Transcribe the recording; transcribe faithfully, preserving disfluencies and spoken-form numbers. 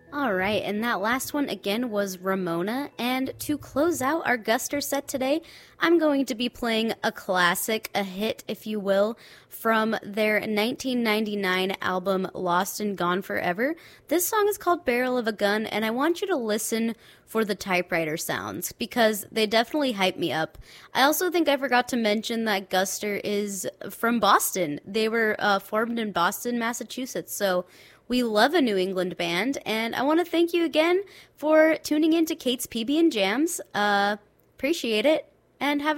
All right, and that last one again was Ramona. And to close out our Guster set today, I'm going to be playing a classic, a hit, if you will, from their nineteen ninety-nine album Lost and Gone Forever. This song is called Barrel of a Gun, and I want you to listen for the typewriter sounds because they definitely hype me up. I also think I forgot to mention that Guster is from Boston. They were uh, formed in Boston, Massachusetts, so we love a New England band, and I want to thank you again for tuning in to Kate's P B and Jams. Uh, appreciate it, and have a